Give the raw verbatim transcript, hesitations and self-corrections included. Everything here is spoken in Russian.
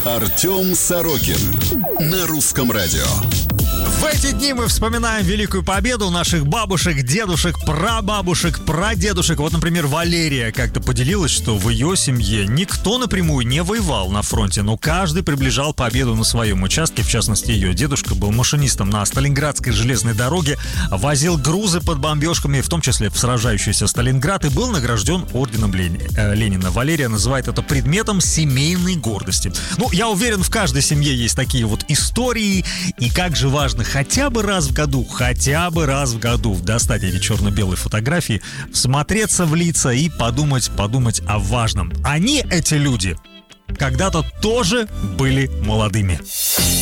Артем Сорокин на Русском радио. В эти дни мы вспоминаем Великую Победу наших бабушек, дедушек, прабабушек, прадедушек. Вот, например, Валерия как-то поделилась, что в ее семье никто напрямую не воевал на фронте, но каждый приближал победу на своем участке. В частности, ее дедушка был машинистом на Сталинградской железной дороге, возил грузы под бомбежками, в том числе в сражающийся Сталинград, и был награжден орденом Ленина. Валерия называет это предметом семейной гордости. Ну, я уверен, в каждой семье есть такие вот истории, и как же важно хотя бы раз в году, хотя бы раз в году достать эти черно-белые фотографии, всмотреться в лица и подумать, подумать о важном. Они, эти люди, когда-то тоже были молодыми.